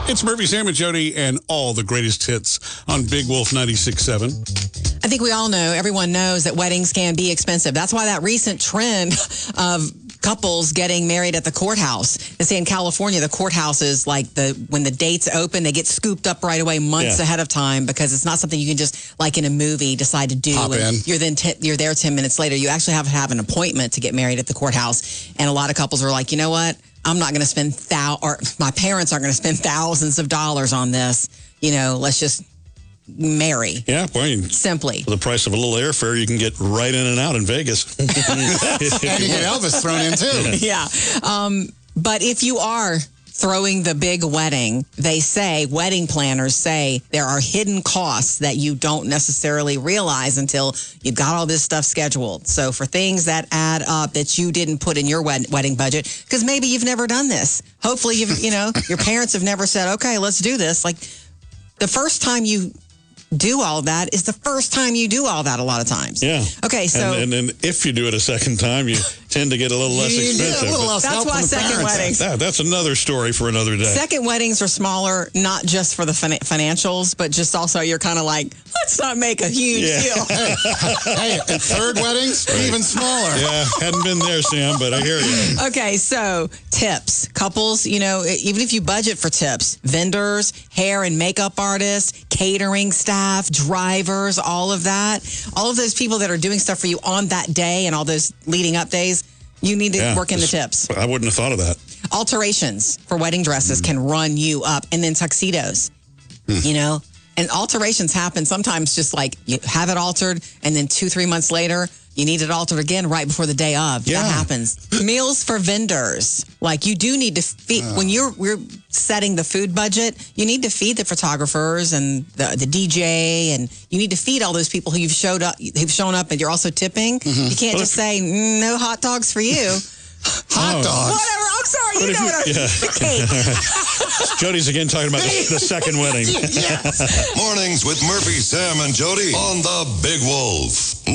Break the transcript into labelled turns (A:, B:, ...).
A: It's Murphy, Sam, and Jody, and all the greatest hits on Big Wolf 96.7.
B: I think we all know, everyone knows that weddings can be expensive. That's why that recent trend of couples getting married at the courthouse. They say in California, the courthouse is like when the dates open, they get scooped up right away months ahead of time because it's not something you can just, like in a movie, decide to do.
A: Pop in.
B: You're there 10 minutes later. You actually have an appointment to get married at the courthouse. And a lot of couples are like, you know what? I'm not going to spend my parents aren't going to spend thousands of dollars on this. Let's just marry.
C: Yeah, boy.
B: Simply.
C: For the price of a little airfare, you can get right in and out in Vegas.
A: And you get Elvis thrown in, too.
B: Yeah. But if you are throwing the big wedding, wedding planners say there are hidden costs that you don't necessarily realize until you've got all this stuff scheduled. So for things that add up that you didn't put in your wedding budget, because maybe you've never done this. Hopefully, your parents have never said, okay, let's do this. Like the first time you do all that is the first time you do all that a lot of times.
C: Yeah.
B: Okay, so...
C: And then if you do it a second time, you tend to get a little less expensive.
B: That's why second weddings...
C: That's another story for another day.
B: Second weddings are smaller, not just for the financials, but just also you're kind of like, let's not make a huge deal.
A: Hey, and third weddings, even smaller.
C: Yeah, hadn't been there, Sam, but I hear you.
B: Okay, so tips. Couples, even if you budget for tips, vendors, hair and makeup artists, catering staff, drivers, all of that, all of those people that are doing stuff for you on that day and all those leading up days, you need to work in the tips.
C: I wouldn't have thought of that.
B: Alterations for wedding dresses can run you up, and then tuxedos, and alterations happen sometimes just like you have it altered and then 2-3 months later, you need it altered again right before the day of.
A: Yeah.
B: That happens. Meals for vendors. Like you do need to feed, when we're setting the food budget, you need to feed the photographers and the DJ, and you need to feed all those people who've shown up and you're also tipping. You can't just say, no hot dogs for you.
A: Hot dogs?
B: Whatever, I'm sorry, what I cake.
C: Jody's again talking about the second wedding.
D: Mornings with Murphy, Sam, and Jody on the Big Wolf.